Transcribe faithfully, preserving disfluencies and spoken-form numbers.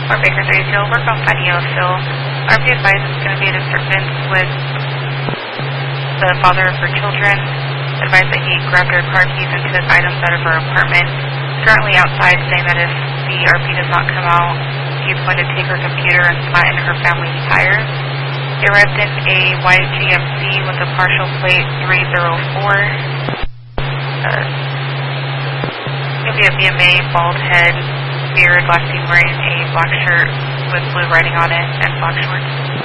Fort Baker's A C L, work on finding Phil. R P advised is going to be a disturbance with the father of her children. Advised that he grabbed her car keys and took items out of her apartment. Currently outside, saying that if the R P does not come out, he's going to take her computer and flatten her family's tires. He arrived in a white G M C with a partial plate three oh four. Uh, maybe a B M A, bald head, beard, last seen wearing a black shirt with blue writing on it and black shorts.